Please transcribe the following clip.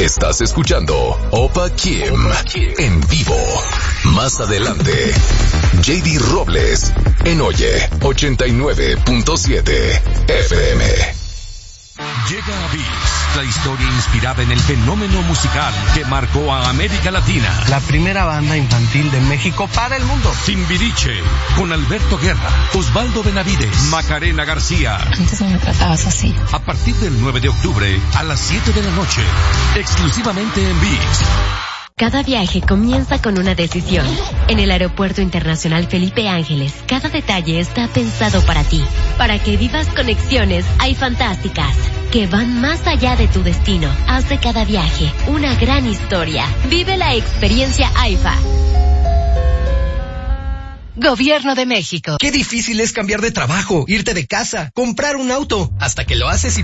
Estás escuchando Opa Kim en vivo. Más adelante, JD Robles en Oye 89.7 FM. Llega a VIX, la historia inspirada en el fenómeno musical que marcó a América Latina. La primera banda infantil de México para el mundo. Timbiriche, con Alberto Guerra, Osvaldo Benavides, Macarena García. Antes no me tratabas así. A partir del 9 de octubre, a las 7 de la noche, exclusivamente en VIX. Cada viaje comienza con una decisión. En el Aeropuerto Internacional Felipe Ángeles, cada detalle está pensado para ti. Para que vivas conexiones fantásticas, que van más allá de tu destino. Haz de cada viaje una gran historia. Vive la experiencia AIFA. Gobierno de México. Qué difícil es cambiar de trabajo, irte de casa, comprar un auto, hasta que lo haces y